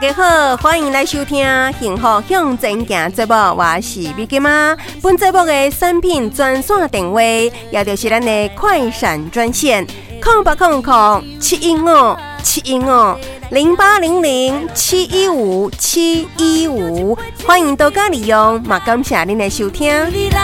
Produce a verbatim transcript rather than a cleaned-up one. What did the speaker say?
家好，欢迎来收听《幸福向前行》节目，我是美金妈。本节目的产品专线电话，也就是咱的快闪专线，空八空空七一五七一五零八零零七一五七一五，欢迎多加利用，嘛感谢您的收听。